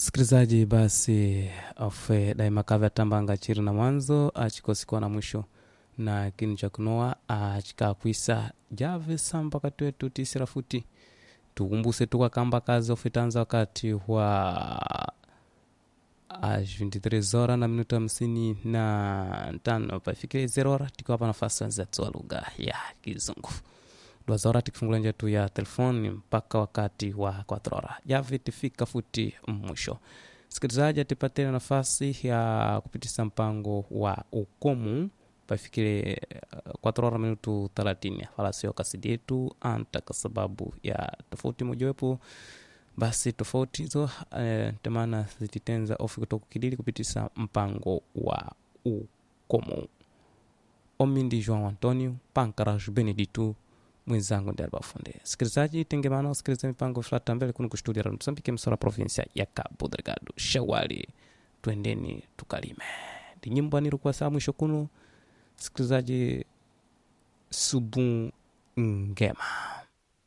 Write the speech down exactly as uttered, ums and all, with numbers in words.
Sikilizaji, basi ofe daima kavya tambanga chiri na mwanzo achikosikuwa na mwisho na kinu cha kunoa achikakwisa jave samba kati wetu tisira futi tukumbuse tuka kamba kazi ofitanza wakati wa as vinte e três horas na minuto hamsini na tano pafikire zero hora tiko hapa nafasi za tsoa lugha ya Kizungu. Duas horas tikifungula njetu ya telefoni mpaka wakati wa quatro horas. Javi tifika futi mwisho. Sikilizaji atipatene nafasi ya kupitisa mpango wa ukomu pafikire quatro horas minuto thelathini. Fala sio kasidi yetu anta kwa sababu ya tofauti mojawapo. Basi tofauti hizo eh, temana zititenza ofi kutoka kidili kupitisa mpango wa ukomu. Omindi João Antonio Pancarajo Benedito mwenzangu ndiye alibafunde. Sikilizaji tengemana usikilize mipango fulata mbele kunu kustudia Radio Msambiki msora provinsia ya Cabo Delgado. Shawali twendeni tukalime. Di nyimbo anirukwa saa mwisho kunu sikilizaji subu ngema.